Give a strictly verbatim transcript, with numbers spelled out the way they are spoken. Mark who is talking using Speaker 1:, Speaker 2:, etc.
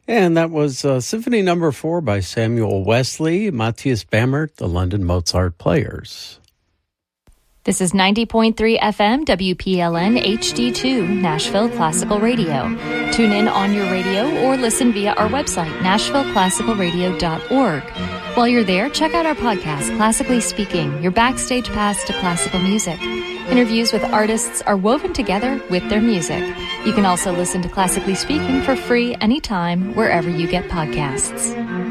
Speaker 1: And that was uh, Symphony Number Four by Samuel Wesley, Matthias Bammert, the London Mozart Players.
Speaker 2: This is ninety point three F M W P L N H D two, Nashville Classical Radio. Tune in on your radio or listen via our website, nashville classical radio dot org. While you're there, check out our podcast, Classically Speaking, your backstage pass to classical music. Interviews with artists are woven together with their music. You can also listen to Classically Speaking for free anytime, wherever you get podcasts.